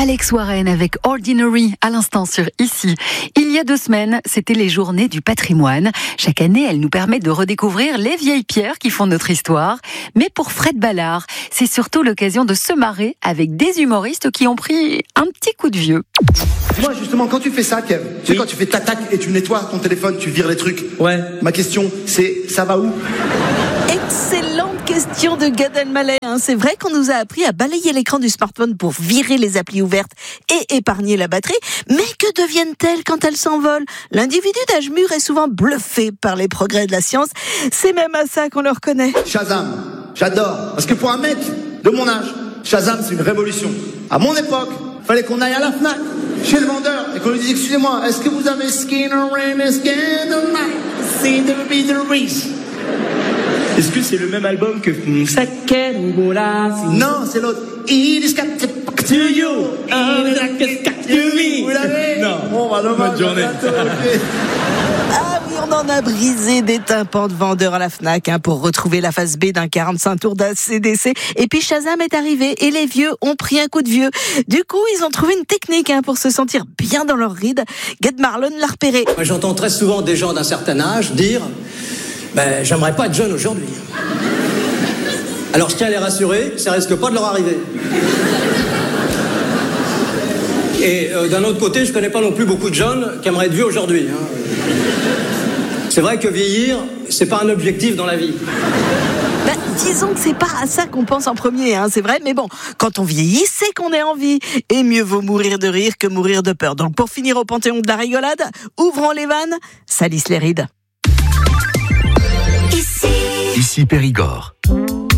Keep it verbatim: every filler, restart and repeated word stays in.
Alex Warren avec Ordinary à l'instant sur Ici. Il y a deux semaines, c'était les journées du patrimoine. Chaque année, elle nous permet de redécouvrir les vieilles pierres qui font notre histoire. Mais pour Fred Ballard, c'est surtout l'occasion de se marrer avec des humoristes qui ont pris un petit coup de vieux. Dis-moi justement, quand tu fais ça, Kev, tu sais Oui. quand tu fais tac-tac et tu nettoies ton téléphone, tu vires les trucs. Ouais. Ma question, c'est ça va où? Excellente question de Gad Elmaleh. Hein. C'est vrai qu'on nous a appris à balayer l'écran du smartphone pour virer les applis ouvertes et épargner la batterie. Mais que deviennent-elles quand elles s'envolent? L'individu d'âge mûr est souvent bluffé par les progrès de la science. C'est même à ça qu'on le reconnaît. Shazam, j'adore. Parce que pour un mec de mon âge, Shazam c'est une révolution. À mon époque, fallait qu'on aille à la Fnac, chez le vendeur, et qu'on lui dise, excusez-moi, est-ce que vous avez Skinner, Rain, Skinner, See the be the Reese? Est-ce que c'est le même album que Sakerubola? Non, c'est l'autre. It is got to back to you. It is got to me. Vous l'avez? Non. Bon, bah, dommage. Bonne journée. À bientôt, ok. Ah oui, on en a brisé des tympans de vendeurs à la Fnac hein, pour retrouver la face B d'un quarante-cinq tours d'A C D C. Et puis Shazam est arrivé et les vieux ont pris un coup de vieux. Du coup, ils ont trouvé une technique hein, pour se sentir bien dans leur ride. Gad Marlon l'a repéré. Moi, j'entends très souvent des gens d'un certain âge dire ben, « j'aimerais pas être jeune aujourd'hui ». Alors je tiens à les rassurer, ça risque pas de leur arriver. Et euh, d'un autre côté, je connais pas non plus beaucoup de jeunes qui aimeraient être vieux aujourd'hui. Hein. C'est vrai que vieillir, c'est pas un objectif dans la vie. Ben, disons que c'est pas à ça qu'on pense en premier, hein, c'est vrai, mais bon, quand on vieillit, c'est qu'on est en vie. Et mieux vaut mourir de rire que mourir de peur. Donc pour finir au panthéon de la rigolade, ouvrons les vannes, salissent les rides. Ici Périgord.